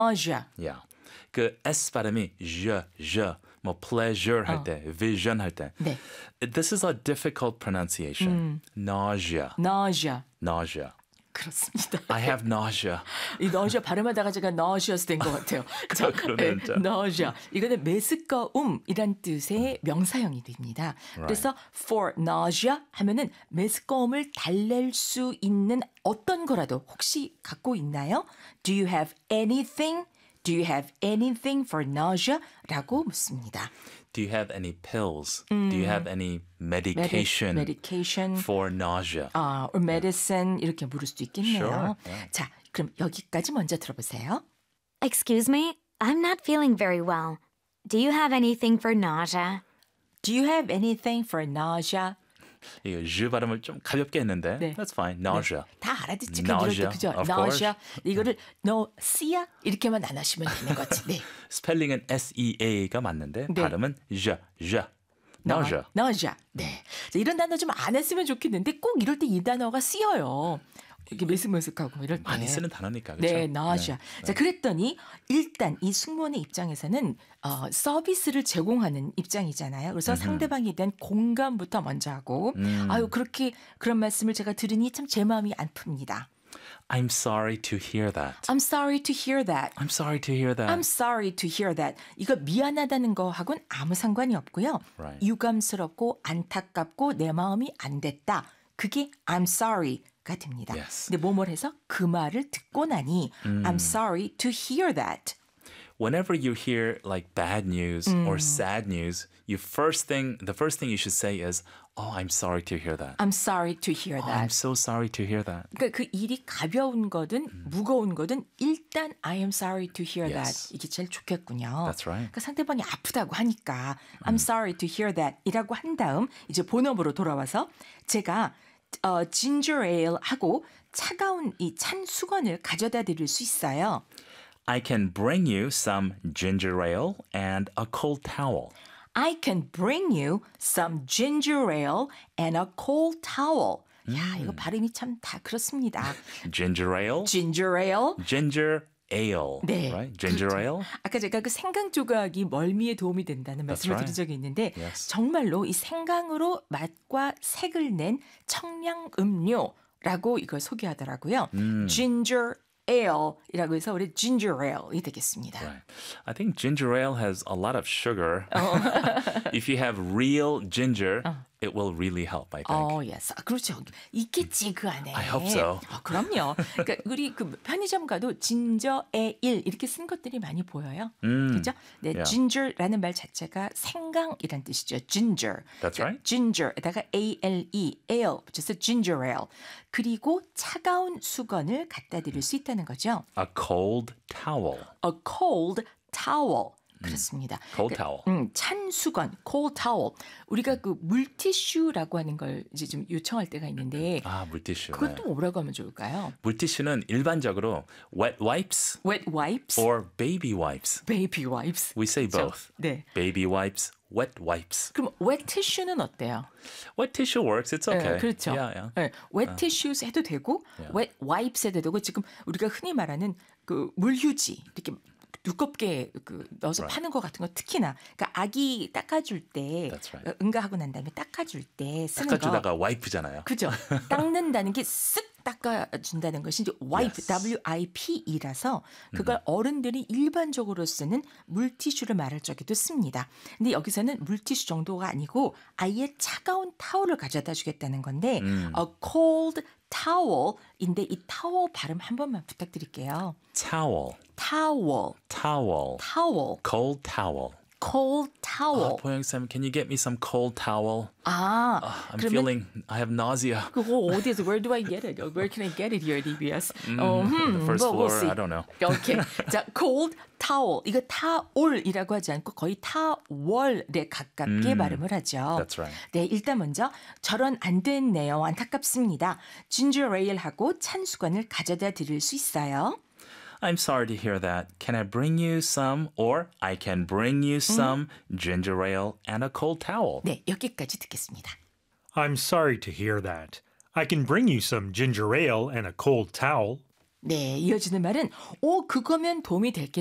nausea. Yeah. 그 S 발음이 뭐 pleasure 할 때, vision 할 때. 네. This is a difficult pronunciation. Nausea. nausea. Nausea. 그렇습니다. I have nausea. 이 nausea 발음하다가 제가 nauseous 된 것 같아요. 자, 그러네, 진짜. nausea. 이거는 메스꺼움이란 뜻의 명사형이 됩니다. 그래서 for nausea 하면은 메스꺼움을 달랠 수 있는 어떤 거라도 혹시 갖고 있나요? Do you have anything? Do you have anything for nausea? 라고 묻습니다. Do you have any pills? Do you have any medication, medication. for nausea? or medicine 이렇게 물을 수도 있겠네요. Sure, yeah. 자, 그럼 여기까지 먼저 들어보세요. Excuse me, I'm not feeling very well. Do you have anything for nausea? Do you have anything for nausea? 이거 즈 발음을 좀 가볍게 했는데 네. that's fine. Nausea. 다 알아듣지. nausea, 그죠? of nausea. 이거를 nausea 이렇게만 안 하시면 되는 거지. 네. 스펠링은 SEA가 맞는데 네. 발음은 nausea. nausea. 네. 자, 이런 단어 좀 안 했으면 좋겠는데 꼭 이럴 때 이 단어가 쓰여요. 이렇게 메스메스하고 이럴 때. 많이 쓰는 단어니까. 그렇죠? 네, nausea. 자, 그랬더니 일단 이 승무원의 입장에서는 서비스를 제공하는 입장이잖아요. 그래서 상대방에 대한 공감부터 먼저 하고 아유, 그렇게 그런 말씀을 제가 들으니 참 제 마음이 안 풉니다. I'm sorry to hear that. I'm sorry to hear that. I'm sorry to hear that. I'm sorry to hear that. 이거 미안하다는 거하고는 아무 상관이 없고요. Right. 유감스럽고 안타깝고 내 마음이 안 됐다. 그게 I'm sorry가 됩니다. Yes. 근데 뭐뭘 해서 그 말을 듣고 나니 I'm sorry to hear that. Whenever you hear like bad news or sad news, the first thing you should say is, "Oh, I'm sorry to hear that." I'm sorry to hear Oh, that. I'm so sorry to hear that. 그러니까 그 일이 가벼운 거든 무거운 거든 일단 I am sorry to hear Yes. that 이게 제일 좋겠군요. That's right. 그러니까 상대방이 아프다고 하니까 I'm sorry to hear that 이라고 한 다음 이제 본업으로 돌아와서 제가 ginger ale 하고 차가운 이 찬 수건을 가져다 드릴 수 있어요. I can bring you some ginger ale and a cold towel. I can bring you some ginger ale and a cold towel. 야, 이거 발음이 참 다 그렇습니다. Ginger ale, ginger ale. ginger ale, 네. right? Ginger ale. 아까 제가 그 생강 조각이 멀미에 도움이 된다는 말씀을 right. 드린 적이 있는데 Yes. 정말로 이 생강으로 맛과 색을 낸 청량 음료라고 이걸 소개하더라고요. ginger ale이라고 해서 우리 ginger ale이 되겠습니다. Right. I think ginger ale has a lot of sugar. If you have real ginger, it will really help, I think. yes. 그렇죠. 있겠지 그 안에. I hope so. 그럼요. 그러니까 우리 그 편의점 가도 진저 에일 이렇게 쓴 것들이 많이 보여요. 그렇죠? 네, Yeah. ginger라는 말 자체가 생강이란 뜻이죠. ginger. That's right. ginger에다가 ale, ale 붙여서 ginger ale. 그리고 차가운 수건을 갖다 드릴 수 있다는 거죠. A cold towel. A cold towel. 그렇습니다. Cold towel. 찬 수건, cold towel. 우리가 그 물티슈라고 하는 걸 이제 좀 요청할 때가 있는데 아, 물티슈. 그것도 뭐라고 하면 좋을까요? 물티슈는 일반적으로 wet wipes wet wipes, or baby wipes. baby wipes. We say 그렇죠? both. 네. Baby wipes, wet wipes. 그럼 wet tissue는 어때요? Wet tissue works. It's okay. 네, 그렇죠. Yeah, yeah. 네, wet tissues 해도 되고, wet wipes 해도 되고, 지금 우리가 흔히 말하는 그 물휴지 이렇게 두껍게 그 넣어서 파는 거 같은 거 특히나 그러니까 아기 닦아줄 때 That's right. 응가하고 난 다음에 닦아줄 때 쓰는 닦아주다가 거 와이프잖아요. 그죠? 닦는다는 게 쓱 닦아준다는 것이 이제 wipe, Yes. W-I-P-E라서 그걸 어른들이 일반적으로 쓰는 물티슈를 말할 적에도 씁니다. 근데 여기서는 물티슈 정도가 아니고 아예 차가운 타월을 가져다 주겠다는 건데 a cold towel인데 이 타월 발음 한 번만 부탁드릴게요. Towel. towel, Towel. towel, Cold towel. cold towel. 보영쌤, can you get me some cold towel? 아, I'm 그러면 feeling, I have nausea. 그거 어디에서 where do I get it? Where can I get it here at EBS? The first we'll floor, see. I don't know. 오케이. 자, cold towel. 이거 타올이라고 하지 않고 거의 타월에 가깝게 발음을 하죠. That's right. 네, 일단 먼저 저런 안 됐네요. 안타깝습니다. ginger ale하고 찬 수건을 가져다 드릴 수 있어요. I'm sorry to hear that. Can I bring you some, or I can bring you some ginger ale and a cold towel? 네, 여기까지 듣겠습니다. I'm sorry to hear that. I can bring you some ginger ale and a cold towel. 네, 이어지는 말은 그거면 도움이